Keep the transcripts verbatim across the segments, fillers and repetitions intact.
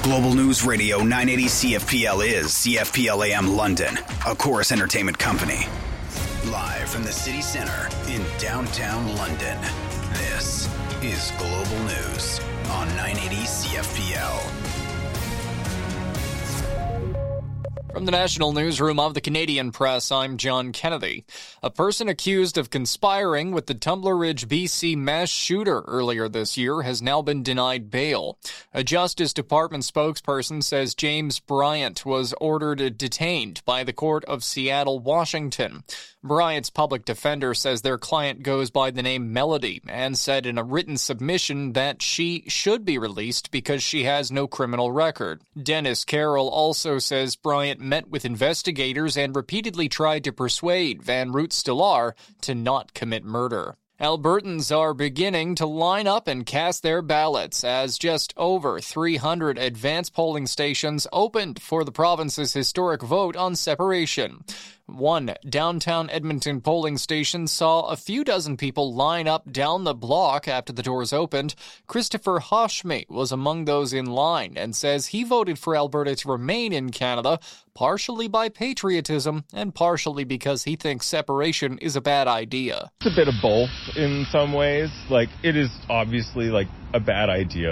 Global News Radio nine eighty C F P L is C F P L A M London, a Chorus Entertainment company. Live from the city centre in downtown London, this is Global News on nine eighty C F P L. From the National Newsroom of the Canadian Press, I'm John Kennedy. A person accused of conspiring with the Tumbler Ridge, B C mass shooter earlier this year has now been denied bail. A Justice Department spokesperson says James Bryant was ordered detained by the Court of Seattle, Washington. Bryant's public defender says their client goes by the name Melody and said in a written submission that she should be released because she has no criminal record. Dennis Carroll also says Bryant met with investigators and repeatedly tried to persuade Van Root-Stellar to not commit murder. Albertans are beginning to line up and cast their ballots as just over three hundred advance polling stations opened for the province's historic vote on separation. One downtown Edmonton polling station saw a few dozen people line up down the block after the doors opened. Christopher Hoshme was among those in line and says he voted for Alberta to remain in Canada, partially by patriotism and partially because he thinks separation is a bad idea. It's a bit of both in some ways. Like, it is obviously like a bad idea.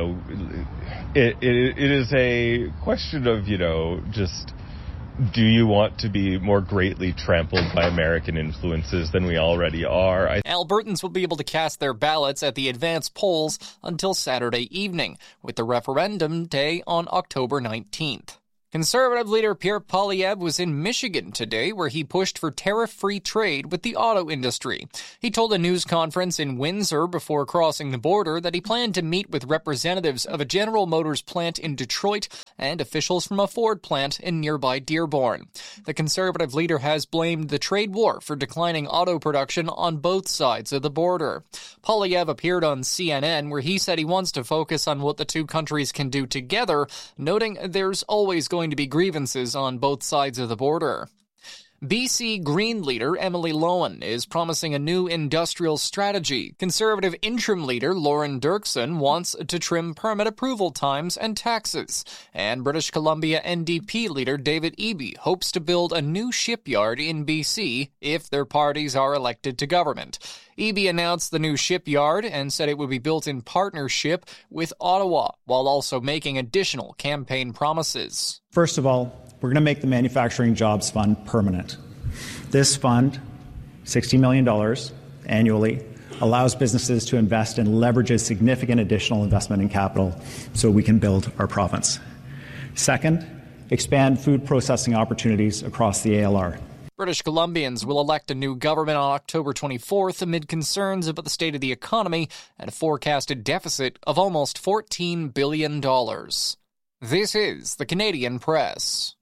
It, it, it is a question of, you know, just... do you want to be more greatly trampled by American influences than we already are? I- Albertans will be able to cast their ballots at the advance polls until Saturday evening, with the referendum day on October nineteenth. Conservative leader Pierre Poilievre was in Michigan today, where he pushed for tariff-free trade with the auto industry. He told a news conference in Windsor before crossing the border that he planned to meet with representatives of a General Motors plant in Detroit and officials from a Ford plant in nearby Dearborn. The conservative leader has blamed the trade war for declining auto production on both sides of the border. Poilievre appeared on C N N, where he said he wants to focus on what the two countries can do together, noting there's always going to be grievances on both sides of the border. B C Green leader Emily Lowen is promising a new industrial strategy. Conservative interim leader Lauren Dirksen wants to trim permit approval times and taxes. And British Columbia N D P leader David Eby hopes to build a new shipyard in B C if their parties are elected to government. Eby announced the new shipyard and said it would be built in partnership with Ottawa, while also making additional campaign promises. First of all, we're going to make the Manufacturing Jobs Fund permanent. This fund, sixty million dollars annually, allows businesses to invest and leverages significant additional investment in capital so we can build our province. Second, expand food processing opportunities across the A L R. British Columbians will elect a new government on October twenty-fourth amid concerns about the state of the economy and a forecasted deficit of almost fourteen billion dollars. This is the Canadian Press.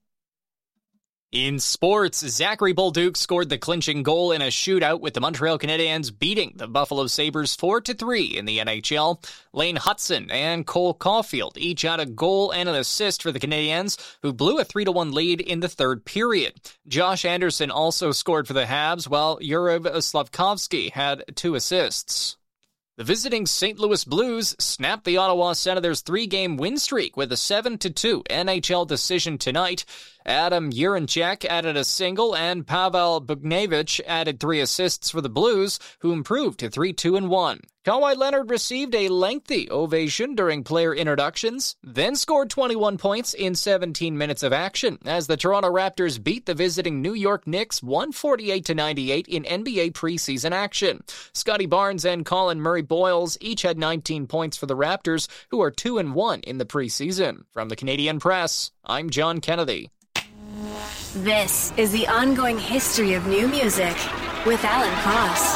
In sports, Zachary Bolduc scored the clinching goal in a shootout with the Montreal Canadiens beating the Buffalo Sabres four to three in the N H L. Lane Hutson and Cole Caulfield each had a goal and an assist for the Canadiens, who blew a three to one lead in the third period. Josh Anderson also scored for the Habs, while Yuriv Slavkovsky had two assists. The visiting Saint Louis Blues snapped the Ottawa Senators' three-game win streak with a seven to two N H L decision tonight. Adam Urinchek added a single, and Pavel Bugnevich added three assists for the Blues, who improved to three two and one. Kawhi Leonard received a lengthy ovation during player introductions, then scored twenty-one points in seventeen minutes of action as the Toronto Raptors beat the visiting New York Knicks one forty-eight to ninety-eight in N B A preseason action. Scotty Barnes and Colin Murray-Boyles each had nineteen points for the Raptors, who are two and one in the preseason. From the Canadian Press, I'm John Kennedy. This is the ongoing history of new music with Alan Cross.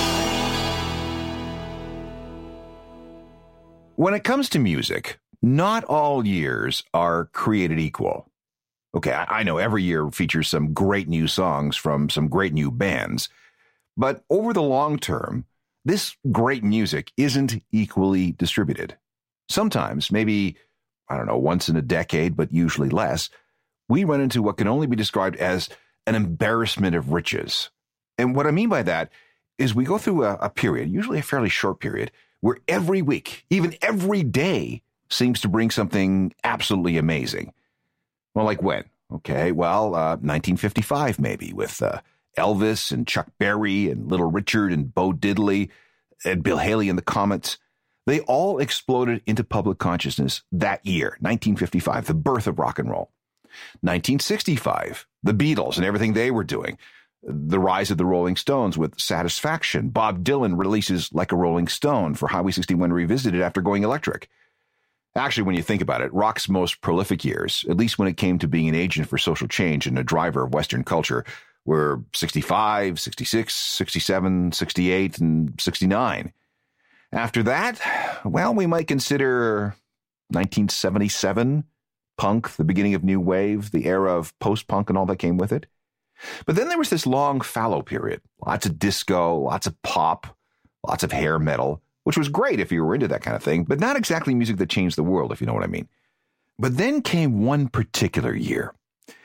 When it comes to music, not all years are created equal. Okay, I know every year features some great new songs from some great new bands, but over the long term, this great music isn't equally distributed. Sometimes, maybe, I don't know, once in a decade, but usually less, we run into what can only be described as an embarrassment of riches. And what I mean by that is we go through a, a period, usually a fairly short period, where every week, even every day, seems to bring something absolutely amazing. Well, like when? Okay, well, uh, nineteen fifty-five maybe, with uh, Elvis and Chuck Berry and Little Richard and Bo Diddley and Bill Haley and the Comets. They all exploded into public consciousness that year, nineteen fifty-five, the birth of rock and roll. nineteen sixty-five, the Beatles and everything they were doing. The rise of the Rolling Stones with Satisfaction. Bob Dylan releases Like a Rolling Stone for Highway sixty-one Revisited after going electric. Actually, when you think about it, rock's most prolific years, at least when it came to being an agent for social change and a driver of Western culture, were sixty-five, sixty-six, sixty-seven, sixty-eight, and sixty-nine. After that, well, we might consider nineteen seventy-seven, punk, the beginning of new wave, the era of post-punk and all that came with it. But then there was this long fallow period. Lots of disco, lots of pop, lots of hair metal, which was great if you were into that kind of thing, but not exactly music that changed the world, if you know what I mean. But then came one particular year.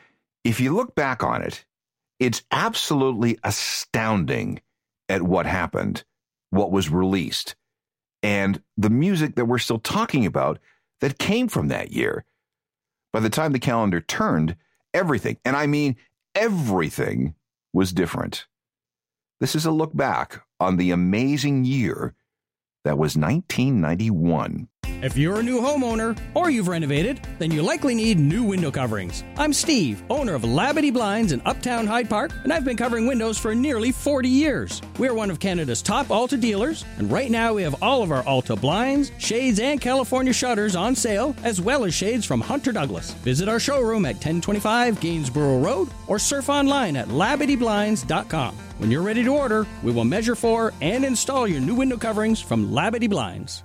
If you look back on it, it's absolutely astounding at what happened, what was released, and the music that we're still talking about that came from that year. By the time the calendar turned, everything, and I mean everything, was different. This is a look back on the amazing year that was nineteen ninety-one. If you're a new homeowner or you've renovated, then you likely need new window coverings. I'm Steve, owner of Labadee Blinds in Uptown Hyde Park, and I've been covering windows for nearly forty years. We're one of Canada's top Alta dealers, and right now we have all of our Alta blinds, shades, and California shutters on sale, as well as shades from Hunter Douglas. Visit our showroom at ten twenty-five Gainsborough Road or surf online at labadee blinds dot com. When you're ready to order, we will measure for and install your new window coverings from Labadee Blinds.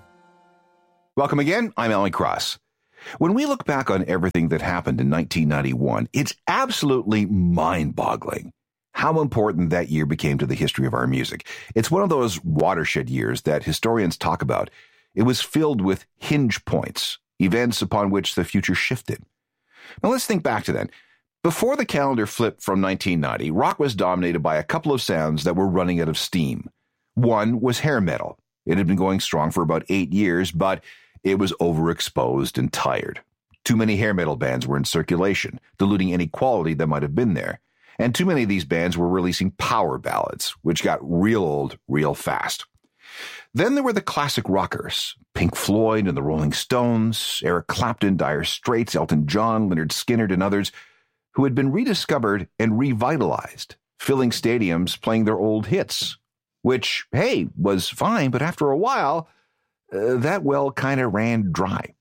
Welcome again. I'm Alan Cross. When we look back on everything that happened in nineteen ninety-one, it's absolutely mind-boggling how important that year became to the history of our music. It's one of those watershed years that historians talk about. It was filled with hinge points, events upon which the future shifted. Now let's think back to then. Before the calendar flipped from nineteen ninety, rock was dominated by a couple of sounds that were running out of steam. One was hair metal. It had been going strong for about eight years, but it was overexposed and tired. Too many hair metal bands were in circulation, diluting any quality that might have been there. And too many of these bands were releasing power ballads, which got real old real fast. Then there were the classic rockers, Pink Floyd and the Rolling Stones, Eric Clapton, Dire Straits, Elton John, Lynyrd Skynyrd, and others, who had been rediscovered and revitalized, filling stadiums playing their old hits, which, hey, was fine, but after a while, uh, that well kind of ran dry.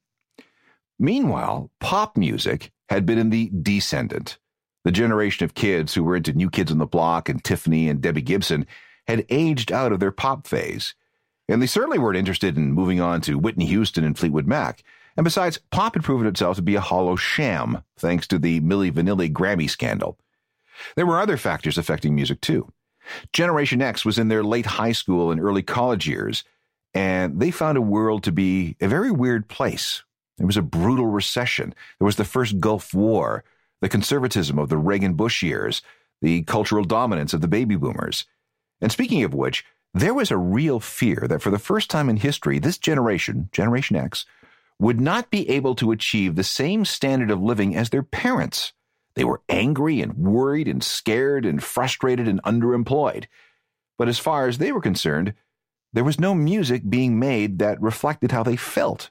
Meanwhile, pop music had been in the descendant. The generation of kids who were into New Kids on the Block and Tiffany and Debbie Gibson had aged out of their pop phase, and they certainly weren't interested in moving on to Whitney Houston and Fleetwood Mac. And besides, pop had proven itself to be a hollow sham, thanks to the Milli Vanilli Grammy scandal. There were other factors affecting music, too. Generation X was in their late high school and early college years, and they found a world to be a very weird place. There was a brutal recession. There was the first Gulf War, the conservatism of the Reagan-Bush years, the cultural dominance of the baby boomers. And speaking of which, there was a real fear that for the first time in history, this generation, Generation X, would not be able to achieve the same standard of living as their parents. They were angry and worried and scared and frustrated and underemployed. But as far as they were concerned, there was no music being made that reflected how they felt.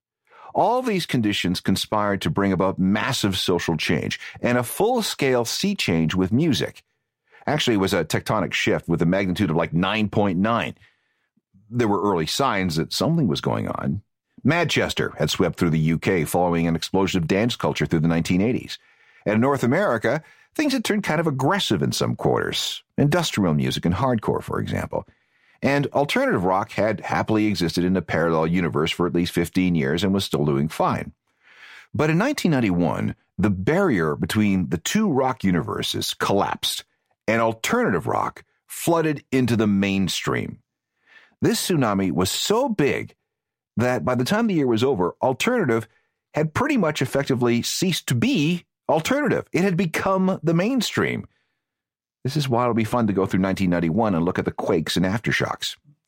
All these conditions conspired to bring about massive social change and a full-scale sea change with music. Actually, it was a tectonic shift with a magnitude of like nine point nine. There were early signs that something was going on. Manchester had swept through the U K following an explosion of dance culture through the nineteen eighties. And in North America, things had turned kind of aggressive in some quarters. Industrial music and hardcore, for example. And alternative rock had happily existed in a parallel universe for at least fifteen years and was still doing fine. But in nineteen ninety-one, the barrier between the two rock universes collapsed, and alternative rock flooded into the mainstream. This tsunami was so big that by the time the year was over, alternative had pretty much effectively ceased to be alternative. It had become the mainstream. This is why it'll be fun to go through nineteen ninety-one and look at the quakes and aftershocks.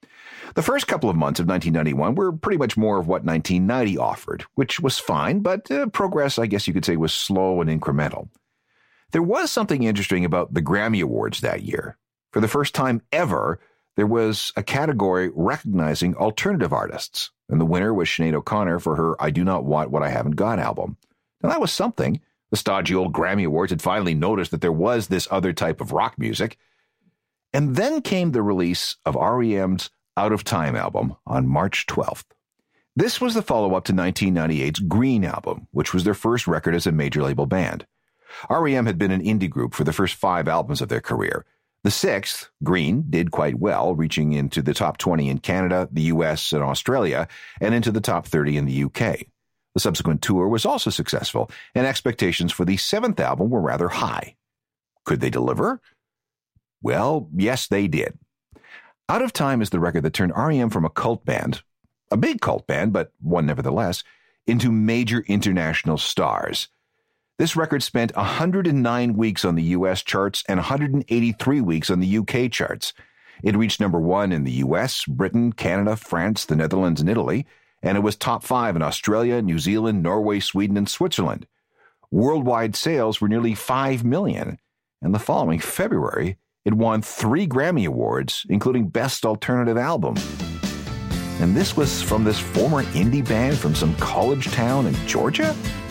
The first couple of months of nineteen ninety-one were pretty much more of what nineteen ninety offered, which was fine, but uh, progress, I guess you could say, was slow and incremental. There was something interesting about the Grammy Awards that year. For the first time ever, there was a category recognizing alternative artists, and the winner was Sinead O'Connor for her I Do Not Want What I Haven't Got album. Now, that was something. The stodgy old Grammy Awards had finally noticed that there was this other type of rock music. And then came the release of R E M's Out of Time album on March twelfth. This was the follow-up to nineteen ninety-eight's Green album, which was their first record as a major label band. R E M had been an indie group for the first five albums of their career. The sixth, Green, did quite well, reaching into the top twenty in Canada, the U S, and Australia, and into the top thirty in the U K. The subsequent tour was also successful, and expectations for the seventh album were rather high. Could they deliver? Well, yes, they did. Out of Time is the record that turned R E M from a cult band, a big cult band, but one nevertheless, into major international stars. This record spent one hundred nine weeks on the U S charts and one hundred eighty-three weeks on the U K charts. It reached number one in the U S, Britain, Canada, France, the Netherlands, and Italy, and it was top five in Australia, New Zealand, Norway, Sweden, and Switzerland. Worldwide sales were nearly five million, and the following February, it won three Grammy Awards, including Best Alternative Album. And this was from this former indie band from some college town in Georgia?